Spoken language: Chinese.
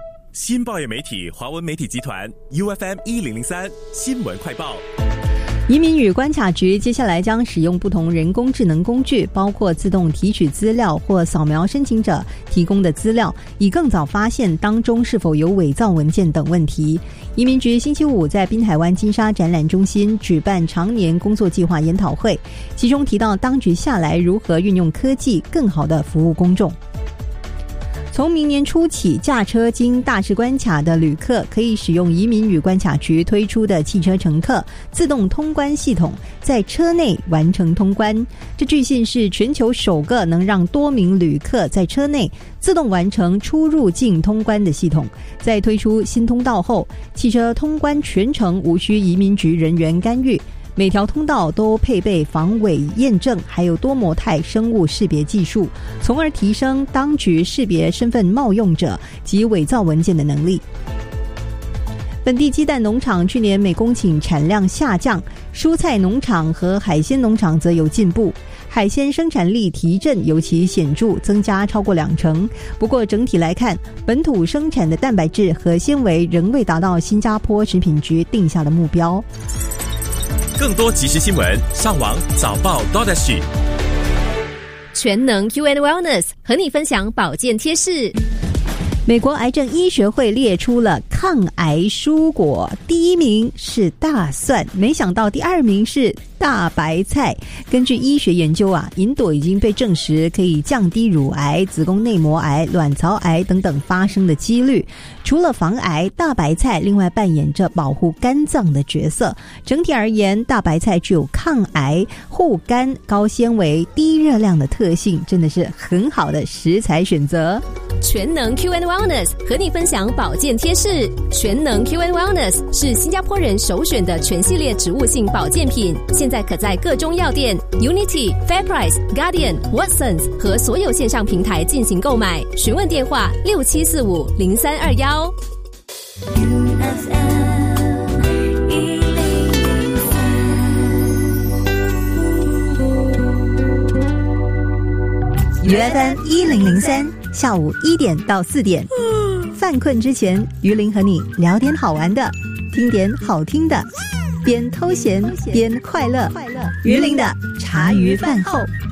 新报业媒体华文媒体集团 UFM1003 新闻快报。 移民与关卡局接下来将使用不同人工智能工具，包括自动提取资料或扫描申请者提供的资料，以更早发现当中是否有伪造文件等问题。移民局星期五在滨海湾金沙展览中心举办常年工作计划研讨会，其中提到当局下来如何运用科技更好地服务公众。从明年初起，驾车经大使关卡的旅客可以使用移民与关卡局推出的汽车乘客自动通关系统，在车内完成通关。这据信是全球首个能让多名旅客在车内自动完成出入境通关的系统。在推出新通道后，汽车通关全程无需移民局人员干预。每条通道都配备防伪验证，还有多模态生物识别技术，从而提升当局识别身份冒用者及伪造文件的能力。本地鸡蛋农场去年每公顷产量下降，蔬菜农场和海鲜农场则有进步。海鲜生产力提振尤其显著，增加超过20%。不过整体来看，本土生产的蛋白质和纤维仍未达到新加坡食品局定下的目标。 更多即时新闻，上网早报 .SG。 全能 UN Wellness 和你分享保健贴士。 美国癌症医学会列出了抗癌蔬果，第一名是大蒜，没想到第二名是大白菜。根据医学研究银朵已经被证实可以降低乳癌、子宫内膜癌、卵巢癌等等发生的几率。除了防癌，大白菜另外扮演着保护肝脏的角色。整体而言，大白菜具有抗癌、护肝、高纤维、低热量的特性，真的是很好的食材选择。 全能 QN Wellness 和你分享保健贴士。全能 QN Wellness 是新加坡人首选的全系列植物性保健品，现在可在各中药店、Unity、Fairprice、Guardian、Watsons 和所有线上平台進行購買。詢問電話67450321。 UFM1003下午1点到4点，犯困之前，于林和你聊点好玩的，听点好听的，边偷闲边快乐。于林的茶余饭后。